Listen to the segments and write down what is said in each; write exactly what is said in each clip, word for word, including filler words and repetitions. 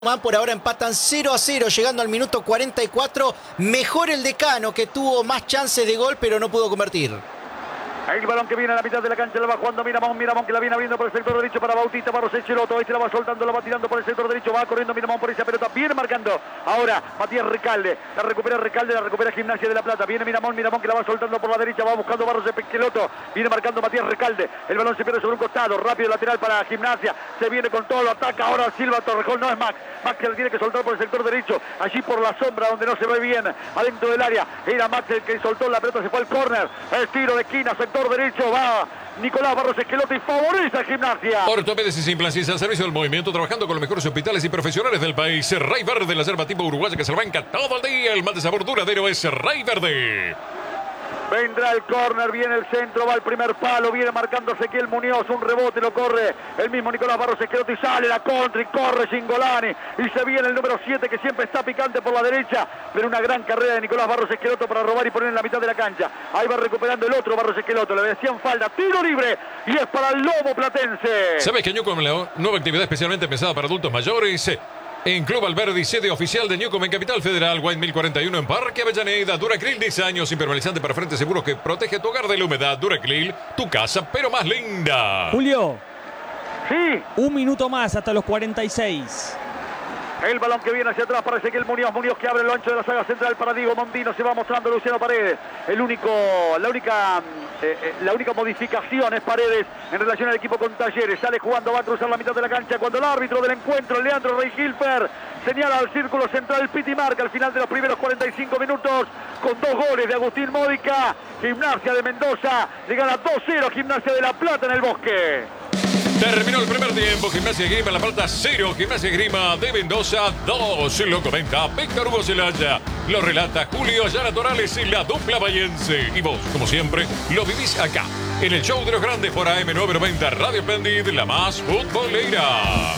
Por ahora empatan cero a cero, llegando al minuto cuarenta y cuatro. Mejor el Decano, que tuvo más chances de gol, pero no pudo convertir. El balón que viene a la mitad de la cancha, la va jugando Miramón, Miramón que la viene abriendo por el sector derecho para Bautista Barros Echeloto, este la va soltando, la va tirando por el sector derecho, va corriendo Miramón por esa pelota, viene marcando, ahora Matías Recalde, la recupera Recalde, la recupera Gimnasia de La Plata, viene Miramón, Miramón que la va soltando por la derecha, va buscando Barros Echeloto, viene marcando Matías Recalde, el balón se pierde sobre un costado, rápido lateral para Gimnasia, se viene con todo, lo ataca ahora Silva Torrejón, no es Max, Max que la tiene que soltar por el sector derecho, allí por la sombra donde no se ve bien, adentro del área, era Max el que soltó la pelota, se fue al córner, el tiro de esquina, sector derecho, va Nicolás Barros Esqueloto y favorece a Gimnasia. Ortopedes y implantes al servicio del movimiento, trabajando con los mejores hospitales y profesionales del país. Ray Verde, la yerba tipo uruguaya que se la banca todo el día. El mal de sabor duradero es Ray Verde. Vendrá el córner, viene el centro, va el primer palo, viene marcando Ezequiel Muñoz, un rebote, lo corre el mismo Nicolás Barros Esqueloto y sale la contra y corre Singolani y se viene el número siete que siempre está picante por la derecha, pero una gran carrera de Nicolás Barros Esqueloto para robar y poner en la mitad de la cancha. Ahí va recuperando el otro Barros Esqueloto, le decían falta, tiro libre y es para el Lobo Platense. ¿Sabes que Newcom, la nueva actividad especialmente pensada para adultos mayores? En Club Alberdi, sede oficial de Newcom en Capital Federal, White mil cuarenta y uno en Parque Avellaneda. Duracril, diez años, impermeabilizante para frentes seguros que protege tu hogar de la humedad. Duracril, tu casa, pero más linda. Julio. Sí. Un minuto más hasta los cuarenta y seis. El balón que viene hacia atrás para Ezequiel Muñoz, Muñoz que abre el ancho de la saga central para Diego Mondino, se va mostrando Luciano Paredes. El único, la única, eh, eh, la única modificación es Paredes en relación al equipo con Talleres. Sale jugando, va a cruzar la mitad de la cancha cuando el árbitro del encuentro, Leandro Rey Gilfer, señala al círculo central Piti marca al final de los primeros cuarenta y cinco minutos con dos goles de Agustín Módica. Gimnasia de Mendoza le gana dos cero Gimnasia de La Plata en el Bosque. Terminó el primer tiempo, Gimnasia Grima en La Plata cero, Gimnasia Grima de Mendoza dos. Lo comenta Víctor Hugo Zelaya, lo relata Julio Ayala Torales y la dupla bahiense. Y vos, como siempre, lo vivís acá, en el show de los grandes por A M novecientos noventa Radio Splendid, la más futbolera.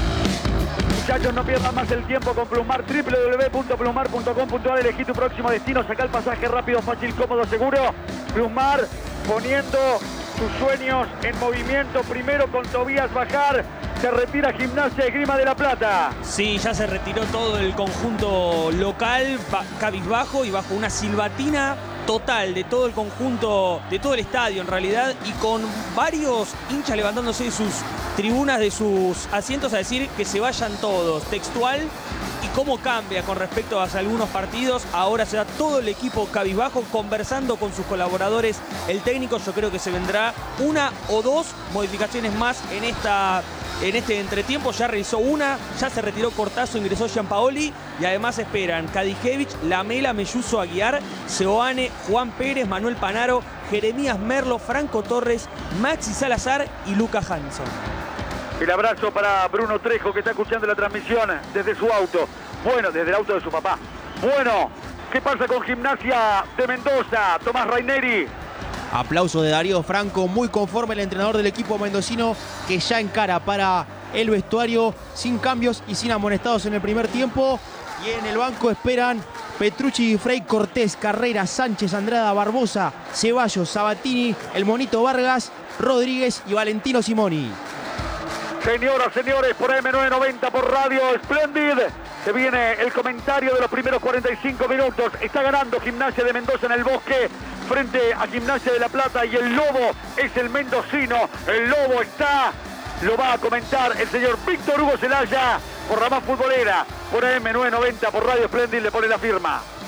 Muchachos, no pierdan más el tiempo con Plusmar, doble u doble u doble u punto plusmar punto com punto a r. Elegí tu próximo destino, saca el pasaje rápido, fácil, cómodo, seguro. Plusmar, poniendo sus sueños en movimiento. Primero con Tobías Bajar, se retira Gimnasia Esgrima de La Plata. Sí, ya se retiró todo el conjunto local, cabizbajo y bajo una silbatina total de todo el conjunto, de todo el estadio en realidad, y con varios hinchas levantándose de sus tribunas, de sus asientos a decir que se vayan todos, textual. Y cómo cambia con respecto a algunos partidos. Ahora se da todo el equipo cabizbajo conversando con sus colaboradores. El técnico, yo creo que se vendrá una o dos modificaciones más en esta en este entretiempo. Ya realizó una, ya se retiró Cortazo, ingresó Gianpaoli y además esperan Kadijevich, Lamela, Melluso Aguiar, Seoane, Juan Pérez, Manuel Panaro, Jeremías Merlo, Franco Torres, Maxi Salazar y Luca Hanson. El abrazo para Bruno Trejo que está escuchando la transmisión desde su auto. Bueno, desde el auto de su papá. Bueno, ¿qué pasa con Gimnasia de Mendoza? Tomás Raineri. Aplauso de Darío Franco, muy conforme el entrenador del equipo mendocino que ya encara para el vestuario sin cambios y sin amonestados en el primer tiempo. Y en el banco esperan Petrucci, Frey, Cortés, Carrera, Sánchez, Andrada, Barbosa, Ceballos, Sabatini, el Monito Vargas, Rodríguez y Valentino Simoni. Señoras, señores, por A M novecientos noventa, por Radio Splendid, se viene el comentario de los primeros cuarenta y cinco minutos. Está ganando Gimnasia de Mendoza en el Bosque frente a Gimnasia de La Plata y el Lobo es el mendocino. El Lobo está, lo va a comentar el señor Víctor Hugo Zelaya por la más futbolera, por A M novecientos noventa, por Radio Splendid, le pone la firma.